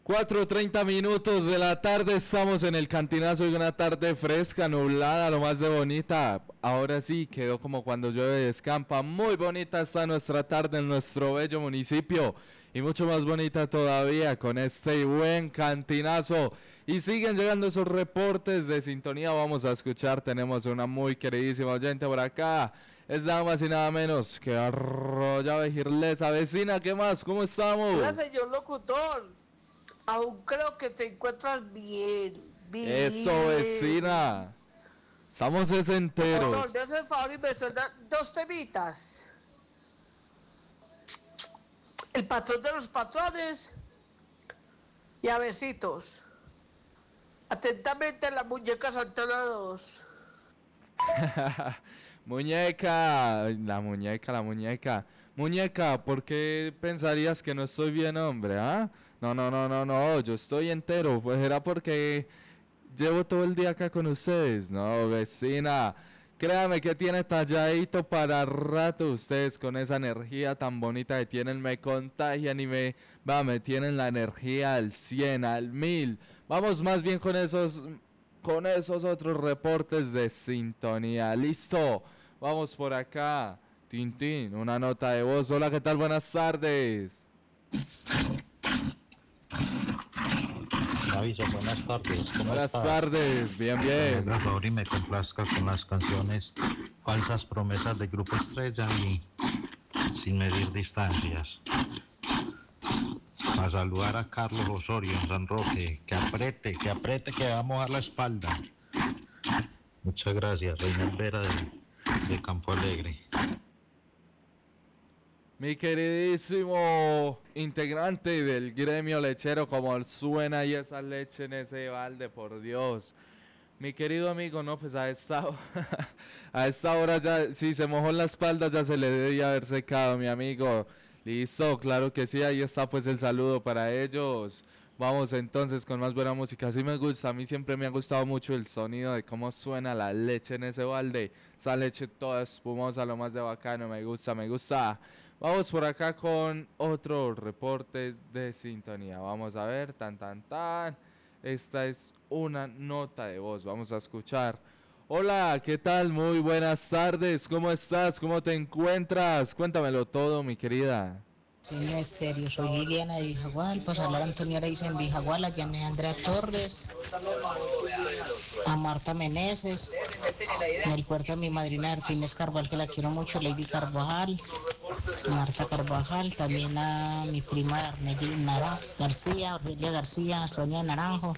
4:30 de la tarde, estamos en el Cantinazo y una tarde fresca, nublada, lo más de bonita. Ahora sí, quedó como cuando llueve y escampa. Muy bonita está nuestra tarde en nuestro bello municipio y mucho más bonita todavía con este buen Cantinazo. Y siguen llegando esos reportes de sintonía, vamos a escuchar, tenemos una muy queridísima oyente por acá. Es nada más y nada menos que Arroya Vejirlesa. Vecina, ¿qué más? ¿Cómo estamos? Hola, señor locutor. Aún creo que te encuentras bien. Eso, vecina. Estamos enteros. Locutor, me hace el favor y me suena dos temitas. El patrón de los patrones y a besitos. Atentamente, la muñeca Santana 2. Muñeca, la muñeca. Muñeca, ¿por qué pensarías que no estoy bien, hombre? ¿Ah? No, yo estoy entero. Pues era porque llevo todo el día acá con ustedes. No, vecina, créame que tiene talladito para rato ustedes con esa energía tan bonita que tienen. Me contagian y me tienen la energía al 100, al 1000. Vamos más bien con esos otros reportes de sintonía. Listo, vamos por acá. Tintín, una nota de voz. Hola, ¿qué tal? Buenas tardes. Aviso, buenas tardes. ¿Cómo Buenas estás? tardes, bien, bien. Por favor, y me complazca con las canciones Falsas Promesas de Grupo Estrella y Sin Medir Distancias. A saludar a Carlos Osorio en San Roque. Que apriete, que va a mojar la espalda. Muchas gracias, Reina Vera de Campo Alegre. Mi queridísimo integrante del gremio lechero, como suena ahí esa leche en ese balde, por Dios. Mi querido amigo, no, pues a esta hora ya, si se mojó la espalda ya se le debía haber secado, mi amigo. Listo, claro que sí, ahí está pues el saludo para ellos. Vamos entonces con más buena música, así me gusta, a mí siempre me ha gustado mucho el sonido de cómo suena la leche en ese balde. Esa leche toda espumosa, lo más de bacano, me gusta. Vamos por acá con otros reportes de sintonía, vamos a ver, tan. Esta es una nota de voz, vamos a escuchar. Hola, ¿qué tal? Muy buenas tardes, ¿cómo estás? ¿Cómo te encuentras? Cuéntamelo todo, mi querida. Sueño Estéreo, soy Liliana de Vijagual, pues hablar Antonio Araiza en Vijagual, a Janet Andrea Torres, a Marta Meneses, en el puerto de mi madrina Artínez Carvajal, que la quiero mucho, Lady Carvajal, Marta Carvajal, también a mi prima Arnelli García, Aurelia García, Sonia Naranjo,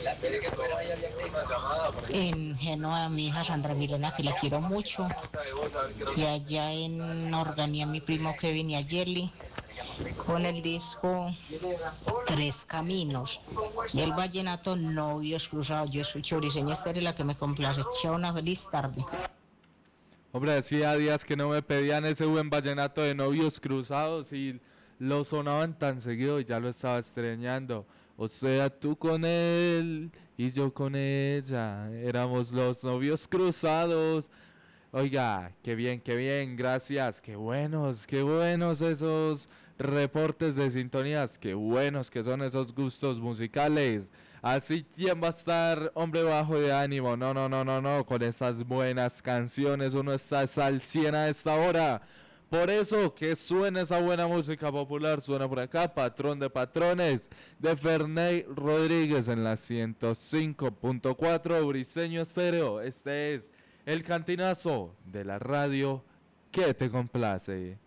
en Genoa a mi hija Sandra Milena, que la quiero mucho, y allá en Organia mi primo Kevin y a Yerly, con el disco Tres Caminos y el vallenato Novios Cruzados. Yo soy Choriseña Estéreo, la que me complace. Chao, una feliz tarde. Hombre, hacía días que no me pedían ese buen vallenato de Novios Cruzados y lo sonaban tan seguido y ya lo estaba extrañando. O sea, tú con él y yo con ella, éramos los novios cruzados. Oiga, qué bien, gracias. Qué buenos esos reportes de sintonías. Qué buenos que son esos gustos musicales. Así, ¿quién va a estar, hombre, bajo de ánimo? No. Con esas buenas canciones uno está al 100 a esta hora. Por eso que suena esa buena música popular, suena por acá, Patrón de Patrones, de Ferney Rodríguez en la 105.4 Briseño Estéreo. Este es el Cantinazo de la radio que te complace.